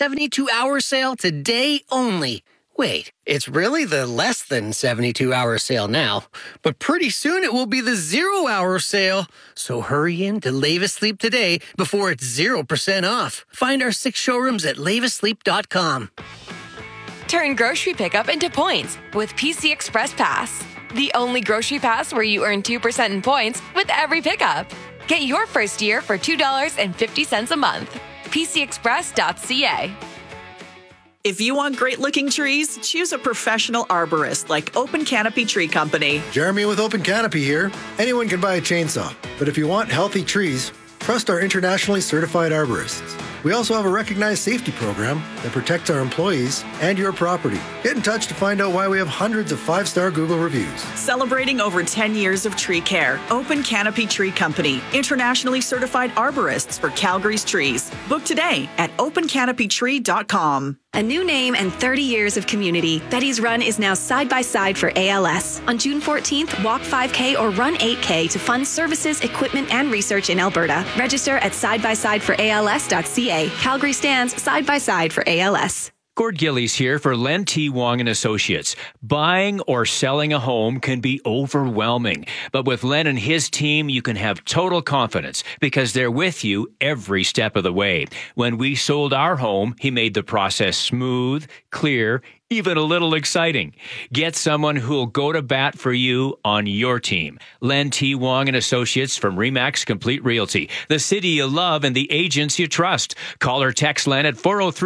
72-hour sale today only. Wait, it's really the less than 72-hour sale now, but pretty soon it will be the 0-hour sale. So hurry in to Levis Sleep today before it's 0% off. Find our 6 showrooms at levisleep.com. Turn grocery pickup into points with PC Express Pass. The only grocery pass where you earn 2% in points with every pickup. Get your first year for $2.50 a month. PCExpress.ca. If you want great-looking trees, choose a professional arborist like Open Canopy Tree Company. Jeremy with Open Canopy here. Anyone can buy a chainsaw, but if you want healthy trees, trust our internationally certified arborists. We also have a recognized safety program that protects our employees and your property. Get in touch to find out why we have hundreds of 5-star Google reviews. Celebrating over 10 years of tree care, Open Canopy Tree Company, internationally certified arborists for Calgary's trees. Book today at opencanopytree.com. A new name and 30 years of community. Betty's Run is now side by side for ALS. On June 14th, walk 5K or run 8K to fund services, equipment, and research in Alberta. Register at sidebysideforals.ca. Calgary stands side by side for ALS. Gord Gillies here for Len T. Wong and Associates. Buying or selling a home can be overwhelming, but with Len and his team, you can have total confidence because they're with you every step of the way. When we sold our home, he made the process smooth, clear, even a little exciting. Get someone who'll go to bat for you on your team. Len T. Wong and Associates from RE/MAX Complete Realty. The city you love and the agents you trust. Call or text Len at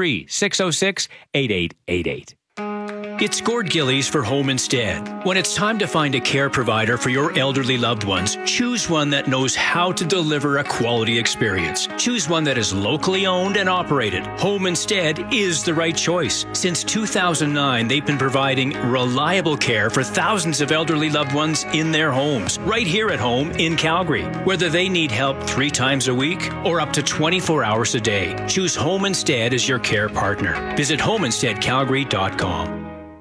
403-606-8888. It's Gord Gillies for Home Instead. When it's time to find a care provider for your elderly loved ones, choose one that knows how to deliver a quality experience. Choose one that is locally owned and operated. Home Instead is the right choice. Since 2009, they've been providing reliable care for thousands of elderly loved ones in their homes, right here at home in Calgary. Whether they need help 3 times a week or up to 24 hours a day, choose Home Instead as your care partner. Visit homeinsteadcalgary.com.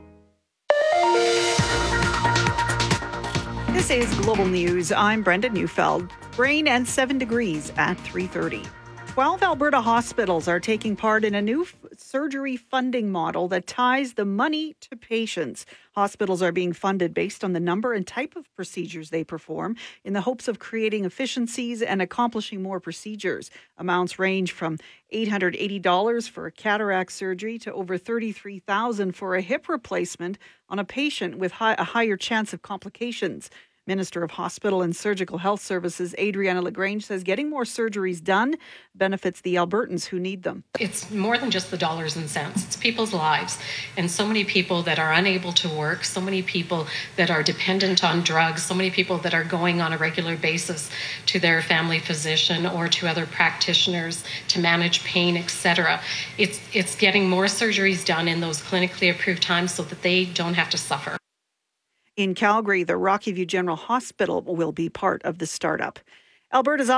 This is Global News. I'm Brenda Neufeld. Rain and 7 degrees at 3:30. 12 Alberta hospitals are taking part in a new surgery funding model that ties the money to patients. Hospitals are being funded based on the number and type of procedures they perform in the hopes of creating efficiencies and accomplishing more procedures. Amounts range from $880 for a cataract surgery to over $33,000 for a hip replacement on a patient with a higher chance of complications. Minister of Hospital and Surgical Health Services, Adriana LaGrange, says getting more surgeries done benefits the Albertans who need them. It's more than just the dollars and cents. It's people's lives. And so many people that are unable to work, so many people that are dependent on drugs, so many people that are going on a regular basis to their family physician or to other practitioners to manage pain, etc. It's getting more surgeries done in those clinically approved times so that they don't have to suffer. In Calgary, the Rocky View General Hospital will be part of the startup. Alberta's